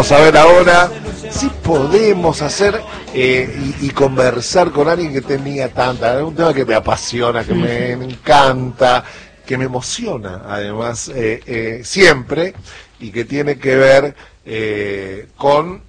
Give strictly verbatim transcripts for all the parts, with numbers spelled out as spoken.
vamos a ver ahora si podemos hacer eh, y, y conversar con alguien que tenía tanta, un tema que me apasiona, que me encanta, que me emociona además eh, eh, siempre, y que tiene que ver eh, con,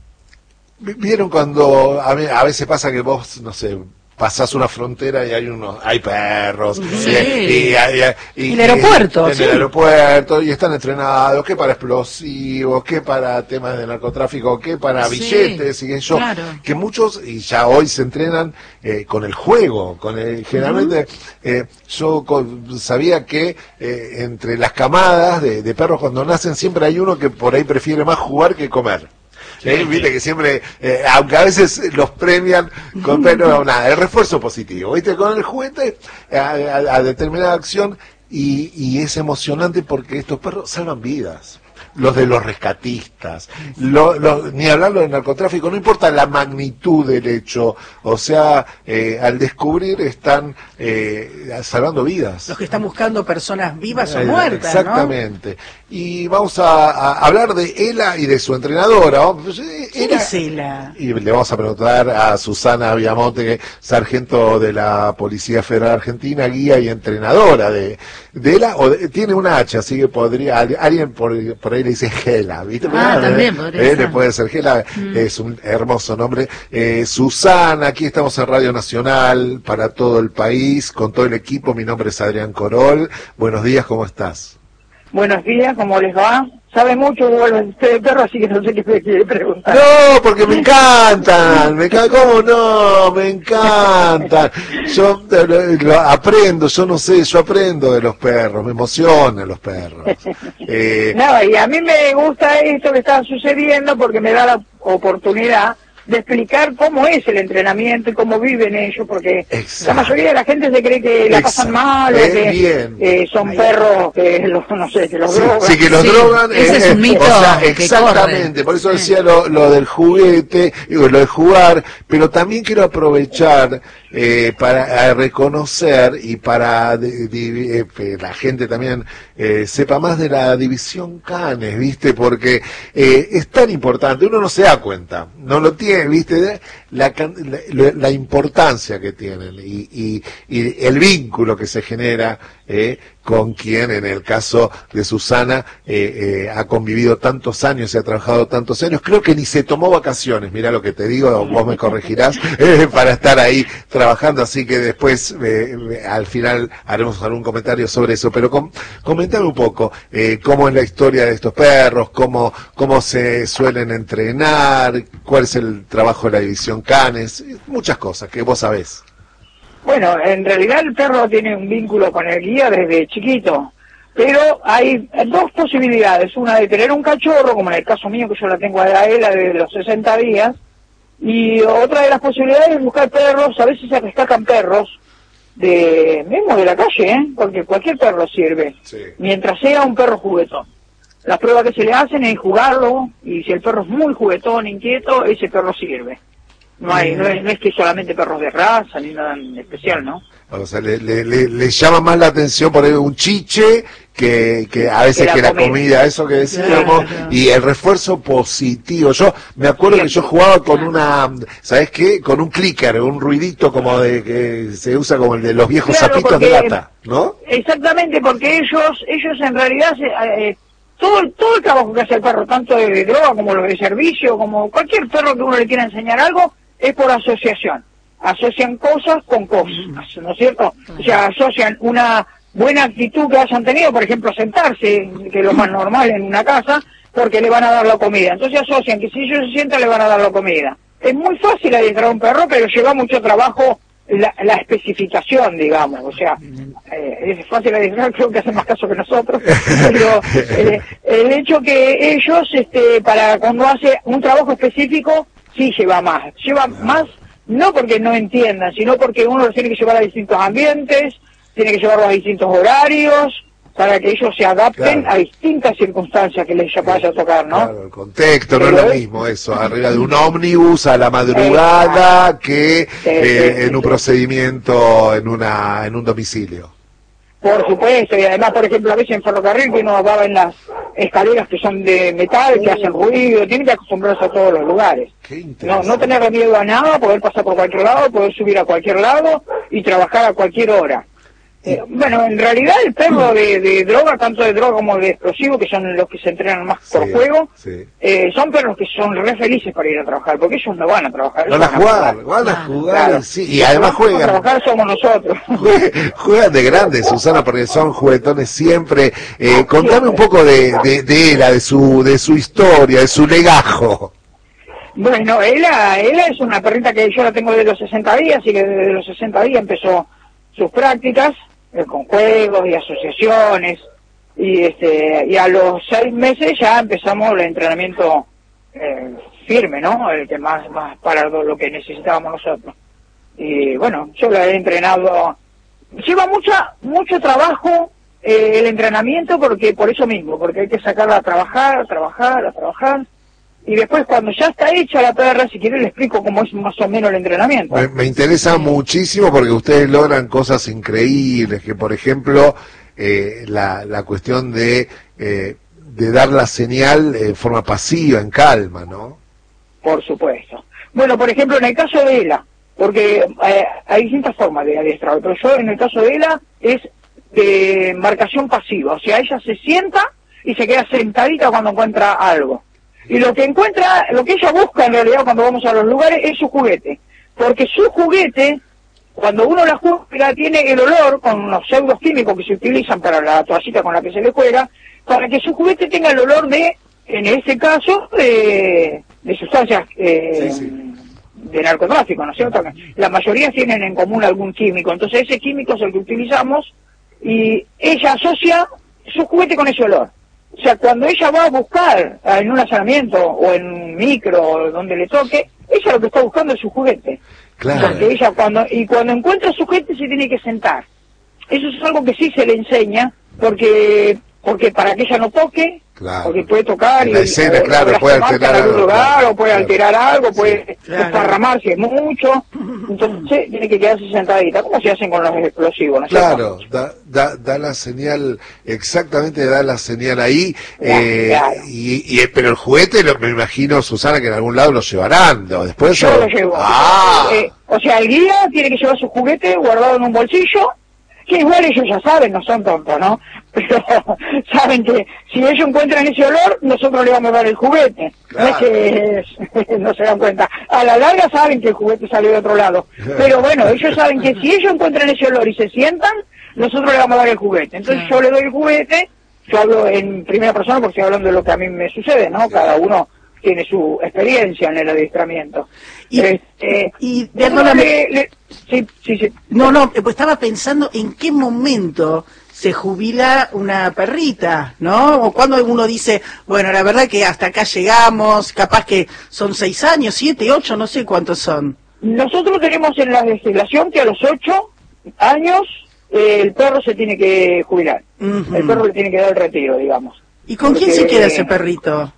vieron cuando a, mí, a veces pasa que vos, no sé, pasás una frontera y hay unos, hay perros, sí. y, y, y, y, el aeropuerto, en sí. el aeropuerto, y están entrenados, que para explosivos, que para temas de narcotráfico, que para sí, billetes, y que yo, claro. que muchos, y ya hoy se entrenan eh, con el juego, con el, generalmente, uh-huh. eh, yo con, sabía que eh, entre las camadas de, de perros cuando nacen siempre hay uno que por ahí prefiere más jugar que comer. ¿Eh? Viste que siempre, eh, aunque a veces los premian con, pero nada, el refuerzo positivo, viste, con el juguete a, a, a determinada acción, y, y es emocionante porque estos perros salvan vidas. Los de los rescatistas, lo, lo, ni hablarlo del narcotráfico, no importa la magnitud del hecho, o sea, eh, al descubrir están eh, salvando vidas. Los que están buscando personas vivas o eh, muertas, exactamente. ¿No? Y vamos a, a hablar de Ela y de su entrenadora. ¿Quién es Ela? Y le vamos a preguntar a Susana Viamonte, que es sargento de la Policía Federal Argentina, guía y entrenadora de, de Ela, o de, tiene una H, así que podría, alguien por, por ahí le dice Gela, ¿viste? Ah, Pero, también podría eh, ser. Le puede ser Gela, mm. Es un hermoso nombre. Eh, Susana, aquí estamos en Radio Nacional para todo el país, con todo el equipo. Mi nombre es Adrián Corol. Buenos días, ¿cómo estás? Buenos días, ¿cómo les va? Sabe mucho de usted de perro, así que no sé qué me quiere preguntar. No, porque me encantan, me encantan, ¿cómo no? Me encantan. Yo lo, lo aprendo, yo no sé, yo aprendo de los perros, me emocionan los perros. Eh, no, y a mí me gusta esto que está sucediendo porque me da la oportunidad de explicar cómo es el entrenamiento y cómo viven ellos, porque exacto. La mayoría de la gente se cree que la exacto. Pasan mal, eh, o que bien. Eh, son perros que los, no sé, que los sí, drogan. Sí, que los sí, drogan. Ese eh, es un mito. O sea, exactamente, por eso decía lo, lo del juguete, digo, lo de jugar, pero también quiero aprovechar eh, para reconocer y para de, de, eh, que la gente también eh, sepa más de la división Canes, ¿viste? Porque eh, es tan importante, uno no se da cuenta, no lo tiene, ¿viste? La, la, la importancia que tienen y, y, y el vínculo que se genera eh, con quien, en el caso de Susana, eh, eh, ha convivido tantos años y ha trabajado tantos años. Creo que ni se tomó vacaciones, mira lo que te digo, vos me corregirás, eh, para estar ahí trabajando, así que después eh, al final haremos algún comentario sobre eso, pero com comentame un poco eh, cómo es la historia de estos perros, cómo, cómo se suelen entrenar, cuál es el trabajo de la división Canes, muchas cosas que vos sabés. Bueno, en realidad el perro tiene un vínculo con el guía desde chiquito, pero hay dos posibilidades, una de tener un cachorro, como en el caso mío que yo la tengo a Ela desde los sesenta días, y otra de las posibilidades es buscar perros, a veces se rescatan perros, de mismo de la calle, ¿eh? Porque cualquier perro sirve, sí. Mientras sea un perro juguetón. Las pruebas que se le hacen es jugarlo, y si el perro es muy juguetón, inquieto, ese perro sirve. No hay, no es, no es que solamente perros de raza ni nada en especial, ¿no? O sea, le, le, le, le llama más la atención por un chiche que, que a veces que la, que la comida. comida, eso que decíamos, claro. Y el refuerzo positivo. Yo me acuerdo sí, que yo jugaba con una, ¿sabes qué? Con un clicker, un ruidito como de que se usa como el de los viejos claro, zapitos porque, de lata, ¿no? Exactamente, porque ellos, ellos en realidad se, eh, todo, todo el trabajo que hace el perro, tanto de, de droga como lo de servicio, como cualquier perro que uno le quiera enseñar algo, es por asociación. Asocian cosas con cosas, ¿no es cierto? O sea, asocian una buena actitud que hayan tenido, por ejemplo, sentarse, que es lo más normal en una casa, porque le van a dar la comida. Entonces asocian que si ellos se sientan le van a dar la comida. Es muy fácil adiestrar a un perro, pero lleva mucho trabajo la, la especificación, digamos. O sea, eh, es fácil adiestrar, creo que hacen más caso que nosotros. Pero eh, el hecho que ellos, este, para cuando hace un trabajo específico, sí lleva más, lleva más, no porque no entiendan, sino porque uno los tiene que llevar a distintos ambientes, tiene que llevarlos a distintos horarios, para que ellos se adapten claro. A distintas circunstancias que les vaya a tocar, ¿no? Claro, el contexto pero no es lo mismo eso, arriba de un ómnibus a la madrugada, que sí, eh, sí, en un sí. procedimiento, en una en un domicilio. Por supuesto, y además, por ejemplo, a veces en ferrocarril que uno va en las escaleras que son de metal, que hacen ruido, tiene que acostumbrarse a todos los lugares. No, no tener miedo a nada, poder pasar por cualquier lado, poder subir a cualquier lado y trabajar a cualquier hora. Eh, bueno, en realidad el perro de, de droga, tanto de droga como de explosivo, que son los que se entrenan más por sí, juego, sí. Eh, son perros que son re felices para ir a trabajar, porque ellos no van a trabajar. Van a jugar, van a jugar, claro. Sí, y además juegan. A trabajar somos nosotros. Juegan de grandes, Susana, porque son juguetones siempre. Eh, contame un poco de, de, de Ela, de su, de su historia, de su legajo. Bueno, Ela, Ela es una perrita que yo la tengo desde los sesenta días, y que desde los sesenta días empezó sus prácticas, eh, con juegos y asociaciones, y este y a los seis meses ya empezamos el entrenamiento eh, firme, ¿no? El que más, más para lo que necesitábamos nosotros. Y bueno, yo la he entrenado, lleva mucha, mucho trabajo eh, el entrenamiento, porque por eso mismo, porque hay que sacarla a trabajar, a trabajar, a trabajar. Y después cuando ya está hecha la perra, si quiere le explico cómo es más o menos el entrenamiento. Me, me interesa muchísimo porque ustedes logran cosas increíbles, que por ejemplo eh, la, la cuestión de, eh, de dar la señal de forma pasiva, en calma, ¿no? Por supuesto. Bueno, por ejemplo, en el caso de Ela, porque eh, hay distintas formas de adiestrar, pero yo en el caso de Ela es de marcación pasiva, o sea, ella se sienta y se queda sentadita cuando encuentra algo. Y lo que encuentra, lo que ella busca en realidad cuando vamos a los lugares es su juguete. Porque su juguete, cuando uno la juega, tiene el olor con unos pseudos químicos que se utilizan para la toallita con la que se le juega, para que su juguete tenga el olor de, en este caso, de, de sustancias eh, sí, sí. de narcotráfico, ¿no es cierto? La mayoría tienen en común algún químico. Entonces ese químico es el que utilizamos y ella asocia su juguete con ese olor. O sea, cuando ella va a buscar en un allanamiento o en un micro o donde le toque, ella lo que está buscando es su juguete. Claro. Porque ella cuando y cuando encuentra su juguete se tiene que sentar. Eso es algo que sí se le enseña, porque porque para que ella no toque, claro. Porque puede tocar en y la escena, o, claro, o puede alterar algún algo, lugar, claro, o puede claro. alterar algo, puede sí. desparramar si es mucho. Entonces tiene que quedarse sentadita, como se hacen con los explosivos, ¿no? Claro, da, da, da la señal, exactamente da la señal ahí, claro, eh, claro. Y, y pero el juguete, lo, me imagino, Susana, que en algún lado lo llevarán, ¿no? Después yo o... lo llevo. Ah. Eh, o sea, el guía tiene que llevar su juguete guardado en un bolsillo, que igual ellos ya saben, no son tontos, ¿no? Pero saben que si ellos encuentran ese olor, nosotros le vamos a dar el juguete. Claro. No es que no se dan cuenta. A la larga saben que el juguete salió de otro lado. Pero bueno, ellos saben que si ellos encuentran ese olor y se sientan, nosotros le vamos a dar el juguete. Entonces yo le doy el juguete, yo hablo en primera persona porque estoy hablando de lo que a mí me sucede, ¿no? Cada uno tiene su experiencia en el adiestramiento. Y, este, y perdóname, le, le, sí, sí, sí. No, no, pues estaba pensando en qué momento se jubila una perrita, ¿no? O cuando uno dice, bueno, la verdad que hasta acá llegamos, capaz que son seis años, siete, ocho, no sé cuántos son. Nosotros tenemos en la legislación que a los ocho años eh, el perro se tiene que jubilar. Uh-huh. El perro le tiene que dar el retiro, digamos. ¿Y con Porque, quién se queda ese perrito?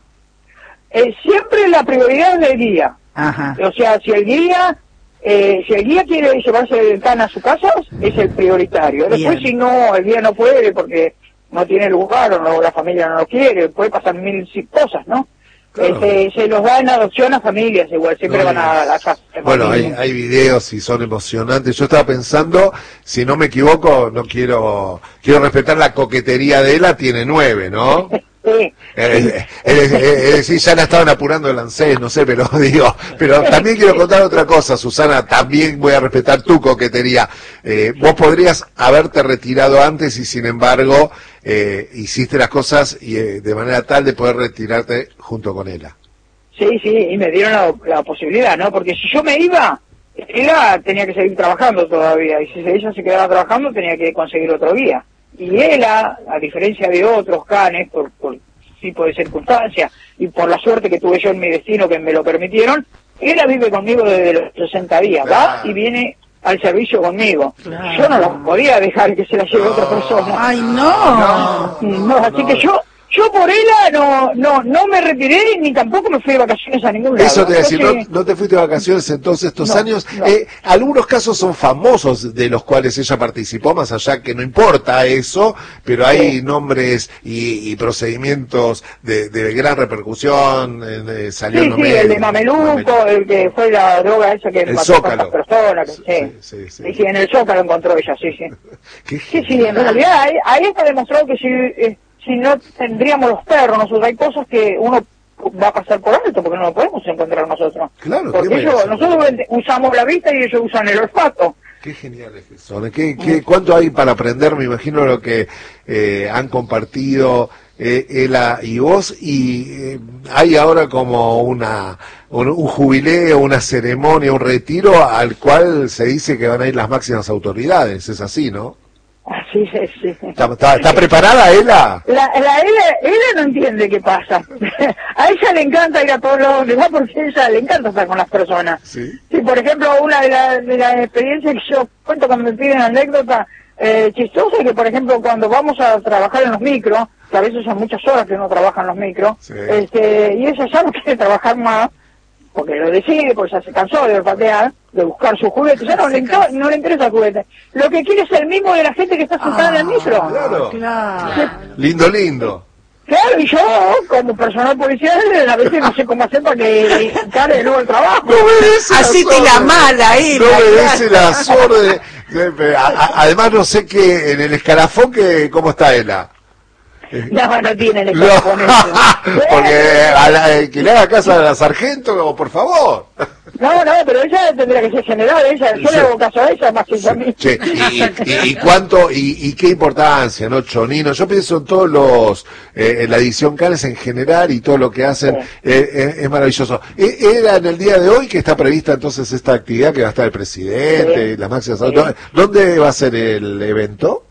Eh, siempre la prioridad es del guía. Ajá. O sea, si el guía eh, si el guía quiere llevarse el can a su casa, es el prioritario. Después, Bien. si no, el guía no puede porque no tiene lugar o no, la familia no lo quiere, puede pasar mil cosas, ¿no? Claro. Este, se los da en adopción a familias, igual, siempre no, van a la casa. Bueno, hay, hay videos y son emocionantes. Yo estaba pensando, si no me equivoco, no quiero quiero respetar la coquetería de Ela, tiene nueve, ¿no? Sí. Es, es, es decir, ya la estaban apurando el ANSES, no sé, pero digo, pero también quiero contar otra cosa, Susana, también voy a respetar tu coquetería. Eh, vos podrías haberte retirado antes y sin embargo eh, hiciste las cosas y, eh, de manera tal de poder retirarte junto con Ela. Sí, sí, y me dieron la, la posibilidad, ¿no? Porque si yo me iba, Ela tenía que seguir trabajando todavía, y si ella se quedaba trabajando tenía que conseguir otro guía. Y Ela, a diferencia de otros canes, por, por tipo de circunstancias, y por la suerte que tuve yo en mi destino que me lo permitieron, Ela vive conmigo desde los sesenta días, va y viene al servicio conmigo. Claro. Yo no la podía dejar que se la lleve no. otra persona. ¡Ay, no! No, no así no. que yo Yo por ella no no no me retiré ni tampoco me fui de vacaciones a ningún lado. Eso te voy a decir, Entonces, no, no te fuiste de vacaciones en todos estos no, años. no. Eh, algunos casos son famosos de los cuales ella participó, más allá que no importa eso, pero hay Sí. nombres y, y procedimientos de, de gran repercusión, eh, salió Sí, en los sí, medios. el de Mameluco, el que fue la droga esa que El mató a Zócalo. tantas personas. Que, sí. Sí, sí, sí. Sí, sí, en el Zócalo encontró ella, sí, sí. Qué Sí, sí, en realidad ahí, ahí está demostrado que si, eh, si no tendríamos los perros, nosotros hay cosas que uno va a pasar por alto porque no lo podemos encontrar nosotros. Claro, porque ¿qué ellos, merece? nosotros usamos la vista y ellos usan el olfato. Qué geniales que son. ¿Qué, qué, ¿Cuánto hay para aprender? Me imagino lo que eh, han compartido eh, Ela y vos. Y eh, hay ahora como una un, un jubileo, una ceremonia, un retiro al cual se dice que van a ir las máximas autoridades. Es así, ¿no? Así es, sí. ¿Está, está, está preparada, Ela? La, la, ella, ella no entiende qué pasa. A ella le encanta ir a todos lados donde va porque a ella le encanta estar con las personas. Sí. Sí, por ejemplo, una de, la, de las experiencias que yo cuento cuando me piden anécdota eh, chistosa es que, por ejemplo, cuando vamos a trabajar en los micros, que a veces son muchas horas que uno trabaja en los micros, Sí. este, y ella ya no quiere trabajar más, porque lo decide, porque ya se cansó de patear, de buscar su juguete, ya no le, enca- no le interesa el juguete. Lo que quiere es el mismo de la gente que está sentada en el micro. Claro. Claro. Lindo, lindo. Claro, y yo, como personal policial, a veces no sé cómo hacer para que encare de nuevo el trabajo. No merece Así las te la órdenes. mala, Ela. No obedece las órdenes. Eh, a- a- Además, no sé qué, en el escalafón, que, ¿cómo está Ela? No, no tiene el No, escalafón ese. porque a la, eh, que le haga caso a la sargento, por favor. No, no, pero ella tendría que ser general, ella, yo Sí. le hago caso a ella más que yo a mí. Che, y, y- y cuánto, y, y qué importancia, ¿no, Chonino? Yo pienso en todos los, eh, en la edición Canes en general y todo lo que hacen, Sí. eh, eh, es maravilloso. Eh, Era en el día de hoy que está prevista entonces esta actividad que va a estar el presidente, Sí. las máximas Sí. autoridades. ¿Dónde va a ser el evento?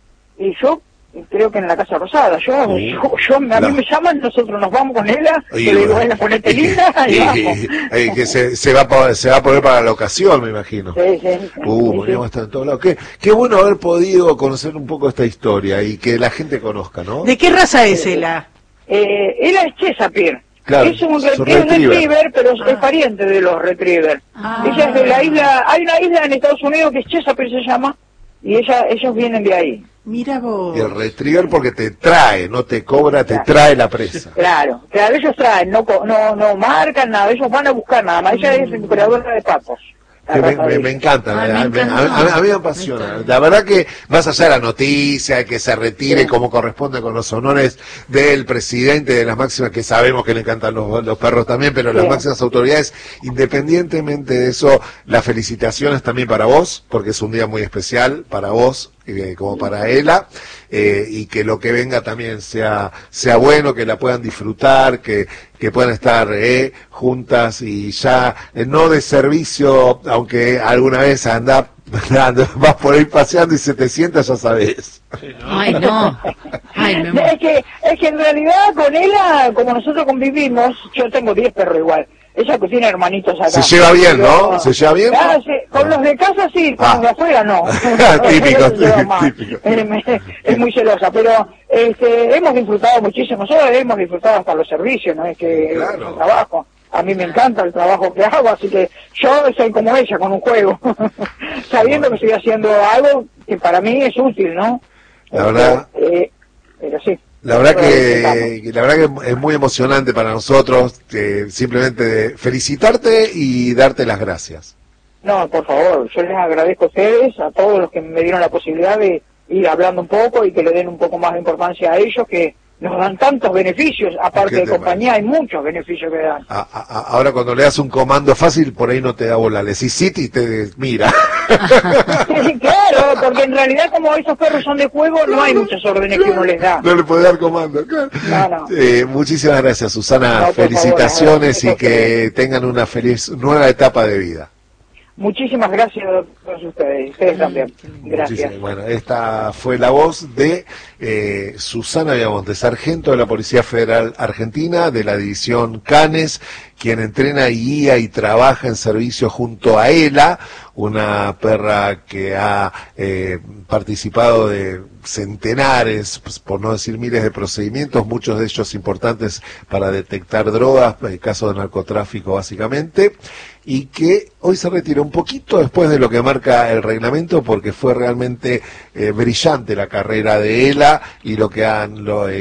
Y yo creo que en la Casa Rosada, yo, Sí. yo, yo- a mí La- me llaman, nosotros nos vamos con ella, Y yo le digo, bueno, bueno, ponete y- linda, y, y- vamos. y- que se, se va a, po- se va a poner para la ocasión, me imagino. Sí, sí, sí, Uh, sí, podríamos sí. estar en todos lados. Qué, qué bueno haber podido conocer un poco esta historia y que la gente conozca, ¿no? ¿De qué raza es Ela? Eh, él es Chesapeare. Claro, es un, es re- un es retriever. retriever, pero es pariente de los retriever. Ah. Ella es de la isla, hay una isla en Estados Unidos que es Chesapeare se llama, y ella, ellos vienen de ahí. Mira vos. Y el retriever porque te trae, no te cobra, te Claro. trae la presa. Claro, claro, ellos traen, no, co- no, no marcan nada, ellos van a buscar nada más. Ella es recuperadora de patos. la Que me, raza me- de me ella. encanta, Ay, me- me a, encanta. a- a- a mí me apasiona. La verdad que más allá de la noticia, que se retire Sí. como corresponde con los honores del presidente de las máximas, que sabemos que le encantan los, los perros también, pero las Sí. máximas autoridades, independientemente de eso, las felicitaciones también para vos, porque es un día muy especial para vos, eh, como para Ela, eh, y que lo que venga también sea sea bueno, que la puedan disfrutar, que, que puedan estar eh, juntas y ya eh, no de servicio, aunque alguna vez anda, anda- vas por ahí paseando y se te sienta, ya sabes. Ay, no. Ay, me Es que, es que en realidad con ella, como nosotros convivimos, yo tengo diez perros igual. Ella que tiene hermanitos acá. Se lleva bien, ¿no? Pero- ¿Se lleva bien? Ah, sí, con los de casa sí, con Ah. los de afuera no. Típico, Se lleva mal. típico. Es, me- es muy celosa, pero este, hemos disfrutado muchísimo. Nosotros hemos disfrutado hasta los servicios, ¿no? Es que Claro. es un trabajo. A mí me encanta el trabajo que hago, así que yo soy como ella con un juego, sabiendo que estoy haciendo algo que para mí es útil, ¿no? La verdad- Eh, pero sí. La verdad Pero disfrutamos. que, que la verdad que es muy emocionante para nosotros, que simplemente felicitarte y darte las gracias. No, por favor, yo les agradezco a ustedes, a todos los que me dieron la posibilidad de ir hablando un poco y que le den un poco más de importancia a ellos, que nos dan tantos beneficios, aparte ¿Qué de te compañía, hay muchos beneficios que dan. A- a- a- ahora cuando le das un comando fácil, por ahí no te da bola, le decís sit y te mira. Sí, claro, porque en realidad como esos perros son de juego, no hay muchas órdenes que uno les da. No le puede dar comando, claro. No, no. Eh, muchísimas gracias, Susana. No, por Felicitaciones favor, y que tengan una feliz nueva etapa de vida. Muchísimas gracias a todos ustedes, ustedes también. Gracias. Muchísimas- Bueno, esta fue la voz de eh, Susana Viamonte, sargento de la Policía Federal Argentina, de la división Canes, quien entrena, guía y trabaja en servicio junto a Ela, una perra que ha eh, participado de centenares, pues, por no decir miles de procedimientos, muchos de ellos importantes para detectar drogas, en caso de narcotráfico básicamente, y que hoy se retira un poquito después de lo que marca el reglamento, porque fue realmente eh, brillante la carrera de ELA y lo que han lo, eh,